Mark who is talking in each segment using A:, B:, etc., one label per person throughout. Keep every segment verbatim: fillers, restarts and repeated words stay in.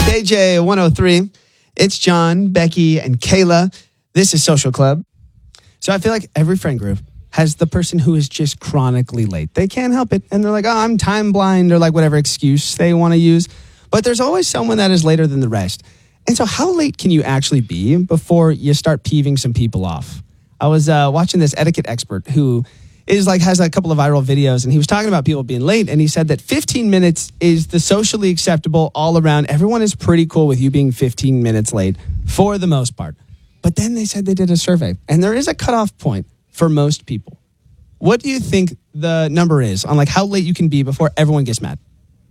A: K J one oh three. It's John, Becky, and Kayla. This is Social Club. So I feel like every friend group has the person who is just chronically late. They can't help it. And they're like, oh, I'm time blind, or like whatever excuse they want to use. But there's always someone that is later than the rest. And so how late can you actually be before you start peeving some people off? I was uh, watching this etiquette expert who is like has a couple of viral videos, and he was talking about people being late, and he said that fifteen minutes is the socially acceptable all around. Everyone is pretty cool with you being fifteen minutes late for the most part. But then they said they did a survey, and there is a cutoff point for most people. What do you think the number is on like how late you can be before everyone gets mad?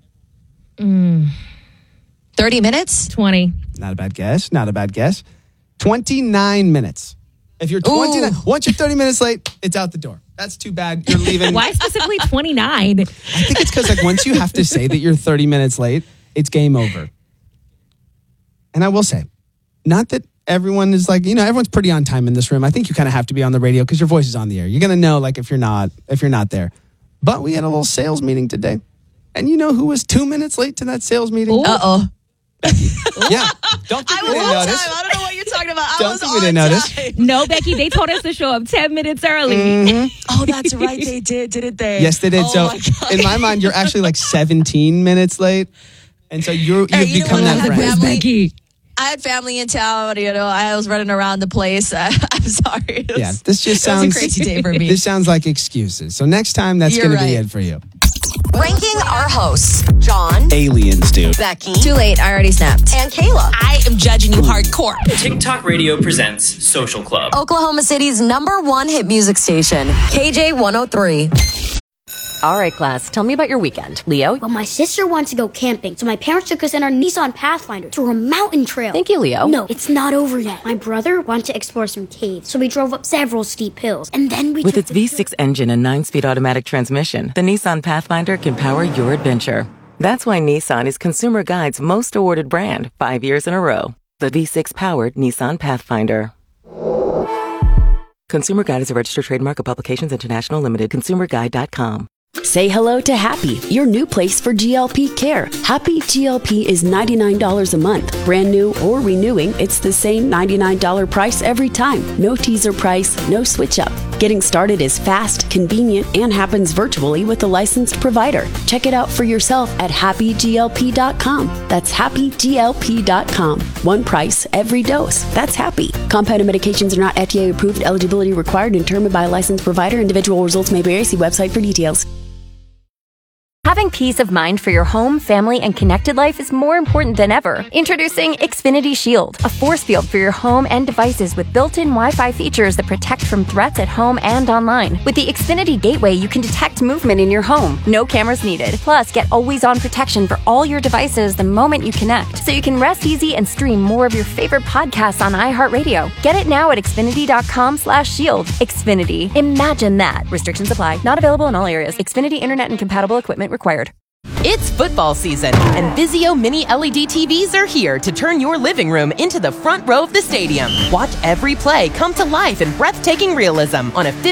B: Mm. thirty minutes?
C: twenty.
A: Not a bad guess. Not a bad guess. twenty-nine minutes. If you're twenty-nine, Ooh. Once you're thirty minutes late, it's out the door. That's too bad. You're leaving.
C: Why specifically twenty-nine?
A: I think it's because like once you have to say that you're thirty minutes late, it's game over. And I will say, not that everyone is like, you know, everyone's pretty on time in this room. I think you kind of have to be on the radio because your voice is on the air. You're going to know like if you're not, if you're not there. But we had a little sales meeting today. And you know who was two minutes late to that sales meeting?
B: Uh-oh.
A: Yeah. Don't think
B: I
A: we
B: was
A: didn't
B: on
A: notice.
B: time. I don't know what you're talking about. I
A: Don't
B: was
A: think
B: on
A: we didn't
B: time.
A: notice.
C: No, Becky, they told us to show up ten minutes early.
A: Mm-hmm.
B: Oh, that's right. They did, didn't they?
A: Yes, they did.
B: Oh,
A: so
B: my God.
A: in my mind, you're actually like seventeen minutes late. And so you're, you've
B: Hey, you know
A: become
B: what?
A: that
B: I had
A: friend.
B: family-
C: Becky.
B: I had family in town. You know, I was running around the place. I, I'm sorry. It was,
A: Yeah, this just
B: it was
A: sounds
B: a crazy day for me.
A: This sounds like excuses. So next time, that's
B: You're
A: going to be
B: right.
A: it for you.
D: Ranking our hosts, John,
A: Aliens, dude.
D: Becky,
B: Too late. I already snapped.
D: and Kayla.
E: I am judging you hardcore.
F: TikTok Radio presents Social Club.
D: Oklahoma City's number one hit music station, K J one oh three.
G: All right, class, tell me about your weekend. Leo?
H: Well, my sister wants to go camping, so my parents took us in our Nissan Pathfinder to a mountain trail.
G: Thank you, Leo.
H: No, it's not over yet. My brother wanted to explore some caves, so we drove up several steep hills, and then we
I: With
H: took
I: its
H: the
I: V six engine and nine-speed automatic transmission, the Nissan Pathfinder can power your adventure. That's why Nissan is Consumer Guide's most awarded brand five years in a row. The V six-powered Nissan Pathfinder. Consumer Guide is a registered trademark of Publications International Limited. consumer guide dot com.
J: Say hello to Happy, your new place for G L P care. Happy G L P is ninety-nine dollars a month. Brand new or renewing, it's the same ninety-nine dollars price every time. No teaser price, no switch up. Getting started is fast, convenient, and happens virtually with a licensed provider. Check it out for yourself at happy G L P dot com. That's happy G L P dot com. One price, every dose. That's Happy. Compounded medications are not F D A approved. Eligibility required and determined by a licensed provider. Individual results may vary. See website for details.
K: Having peace of mind for your home, family, and connected life is more important than ever. Introducing Xfinity Shield, a force field for your home and devices with built-in Wi-Fi features that protect from threats at home and online. With the Xfinity Gateway, you can detect movement in your home. No cameras needed. Plus, get always-on protection for all your devices the moment you connect, so you can rest easy and stream more of your favorite podcasts on iHeartRadio. Get it now at xfinity dot com slash shield. Xfinity. Imagine that. Restrictions apply. Not available in all areas. Xfinity Internet and compatible equipment required.
E: It's football season, and Vizio Mini L E D T Vs are here to turn your living room into the front row of the stadium. Watch every play come to life in breathtaking realism on a